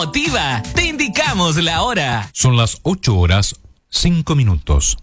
Motiva, te indicamos la hora. Son las 8:05.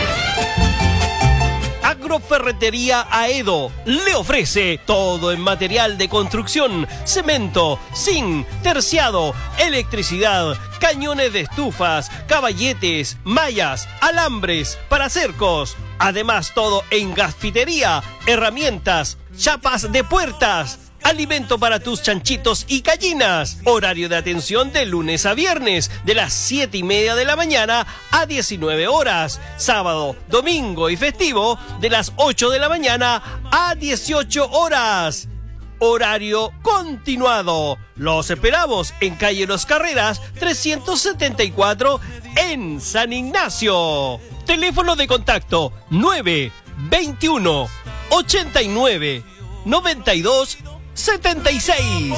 Agroferretería Aedo le ofrece todo en material de construcción, cemento, zinc, terciado, electricidad, cañones de estufas, caballetes, mallas, alambres para cercos. Además, todo en gasfitería, herramientas, chapas de puertas, alimento para tus chanchitos y gallinas. Horario de atención de lunes a viernes, de las 7:30 de la mañana a 19 horas. Sábado, domingo y festivo, de las 8 de la mañana a 18 horas. Horario continuado. Los esperamos en calle Los Carreras 374 en San Ignacio. Teléfono de contacto 921 89 92 76.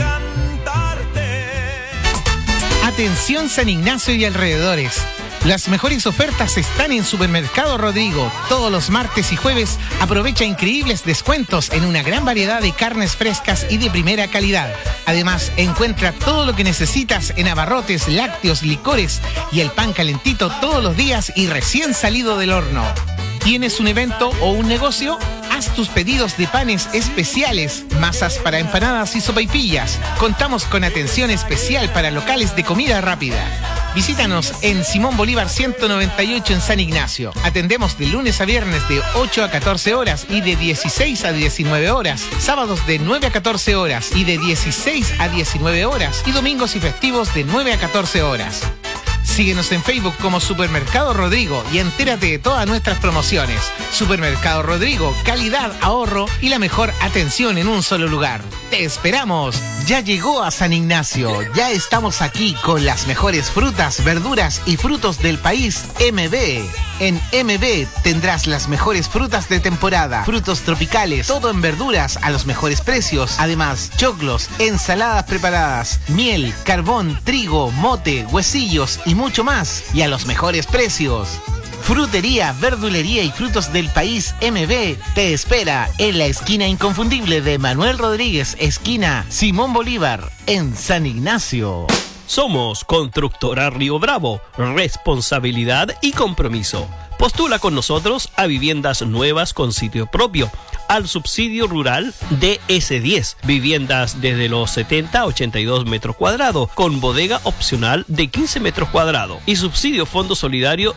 Atención San Ignacio y alrededores. Las mejores ofertas están en Supermercado Rodrigo. Todos los martes y jueves aprovecha increíbles descuentos en una gran variedad de carnes frescas y de primera calidad. Además, encuentra todo lo que necesitas en abarrotes, lácteos, licores y el pan calentito todos los días y recién salido del horno. ¿Tienes un evento o un negocio? Haz tus pedidos de panes especiales, masas para empanadas y sopaipillas. Contamos con atención especial para locales de comida rápida. Visítanos en Simón Bolívar 198 en San Ignacio. Atendemos de lunes a viernes de 8 a 14 horas y de 16 a 19 horas. Sábados de 9 a 14 horas y de 16 a 19 horas. Y domingos y festivos de 9 a 14 horas. Síguenos en Facebook como Supermercado Rodrigo y entérate de todas nuestras promociones. Supermercado Rodrigo, calidad, ahorro y la mejor atención en un solo lugar. ¡Te esperamos! Ya llegó a San Ignacio. Ya estamos aquí con las mejores frutas, verduras y frutos del país MB. En MB tendrás las mejores frutas de temporada, frutos tropicales, todo en verduras a los mejores precios. Además, choclos, ensaladas preparadas, miel, carbón, trigo, mote, huesillos y mucho más. Y a los mejores precios. Frutería, verdulería y frutos del país MB te espera en la esquina inconfundible de Manuel Rodríguez, esquina Simón Bolívar, en San Ignacio. Somos Constructora Río Bravo, responsabilidad y compromiso. Postula con nosotros a viviendas nuevas con sitio propio, al subsidio rural DS10, viviendas desde los 70 a 82 metros cuadrados, con bodega opcional de 15 metros cuadrados, y subsidio fondo solidario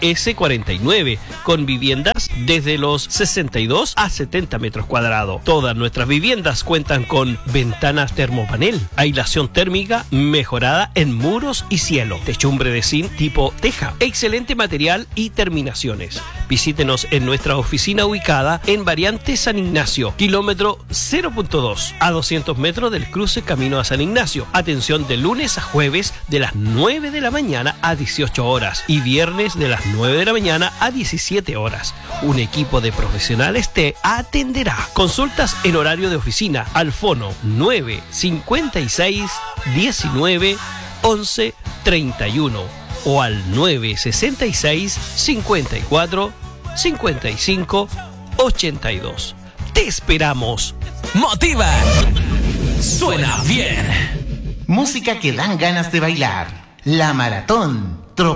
DS49, con viviendas desde los 62 a 70 metros cuadrados. Todas nuestras viviendas cuentan con ventanas termopanel, aislación térmica mejorada en muros y cielo, techumbre de zinc tipo teja, excelente material y terminaciones. Visítenos en nuestra oficina ubicada en Variante San Ignacio, kilómetro 0.2, a 200 metros del cruce camino a San Ignacio. Atención de lunes a jueves de las 9 de la mañana a 18 horas y viernes de las 9 de la mañana a 17 horas. Un equipo de profesionales te atenderá. Consultas en horario de oficina al fono 956 19 11 31 o al 966 54 55 82. ¡Te esperamos! Motiva. Suena bien. Música que dan ganas de bailar. La Maratón.